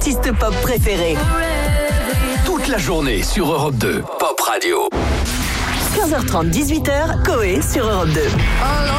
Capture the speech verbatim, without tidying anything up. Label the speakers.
Speaker 1: artistes pop préférés.
Speaker 2: Toute la journée sur Europe deux. Pop Radio.
Speaker 1: quinze heures trente, dix-huit heures, Coé sur Europe deux.